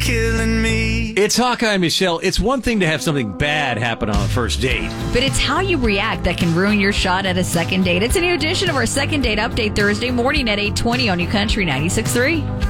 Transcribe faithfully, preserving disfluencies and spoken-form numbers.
killing me. It's Hawkeye, Michelle. It's one thing to have something bad happen on a first date, but it's how you react that can ruin your shot at a second date. It's a new edition of our Second Date Update Thursday morning at eight twenty on New Country ninety-six point three.